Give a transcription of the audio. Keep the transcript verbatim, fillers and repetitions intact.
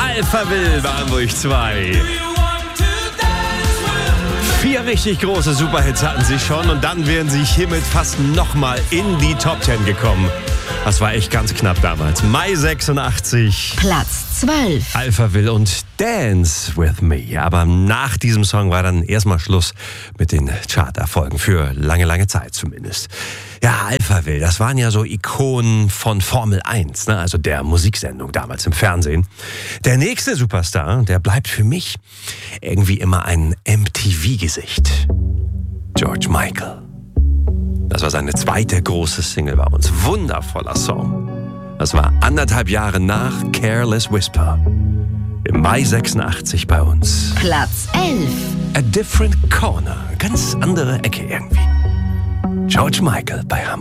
Alphaville bei Hamburg zwei. Vier richtig große Superhits hatten sie schon und dann wären sie hiermit fast nochmal in die Top Ten gekommen. Das war echt ganz knapp damals. Mai sechsundachtzig. Platz zwölf. Alphaville und Dance With Me. Aber nach diesem Song war dann erstmal Schluss mit den Charterfolgen. Für lange, lange Zeit zumindest. Ja, Alphaville, das waren ja so Ikonen von Formel eins, ne? Also der Musiksendung damals im Fernsehen. Der nächste Superstar, der bleibt für mich irgendwie immer ein M T V-Gesicht. George Michael. Das war seine zweite große Single bei uns. Wundervoller Song. Das war anderthalb Jahre nach Careless Whisper. Im Mai sechsundachtzig bei uns. Platz elf. A Different Corner. Ganz andere Ecke irgendwie. George Michael bei Hamburg.